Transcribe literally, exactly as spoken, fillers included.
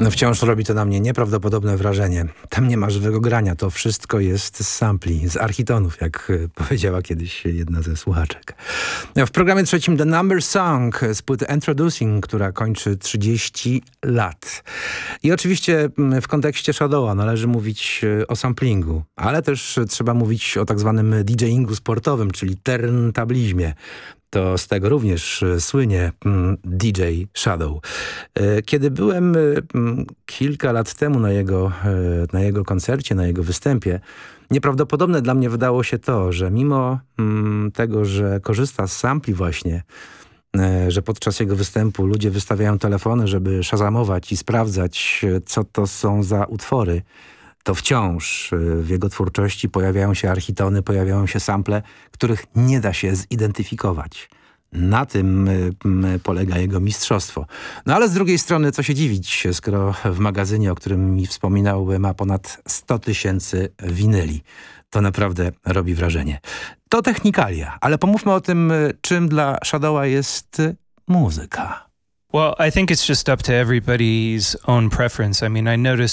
No wciąż robi to na mnie nieprawdopodobne wrażenie. Tam nie ma żywego grania, to wszystko jest z sampli, z architonów, jak powiedziała kiedyś jedna ze słuchaczek. W programie trzecim The Number Song z płyty Introducing, która kończy trzydzieści lat. I oczywiście w kontekście Shadowa należy mówić o samplingu, ale też trzeba mówić o tak zwanym DJingu sportowym, czyli turntablizmie. To z tego również słynie D J Shadow. Kiedy byłem kilka lat temu na jego, na jego koncercie, na jego występie, nieprawdopodobne dla mnie wydało się to, że mimo tego, że korzysta z sampli właśnie, że podczas jego występu ludzie wystawiają telefony, żeby szazamować i sprawdzać, co to są za utwory, to wciąż w jego twórczości pojawiają się architony, pojawiają się sample, których nie da się zidentyfikować. Na tym polega jego mistrzostwo. No ale z drugiej strony, co się dziwić, skoro w magazynie, o którym mi wspominał, ma ponad sto tysięcy winyli. To naprawdę robi wrażenie. To technikalia, ale pomówmy o tym, czym dla Shadowa jest muzyka. Well, I think it's just up to everybody's own preference. I mean, I noticed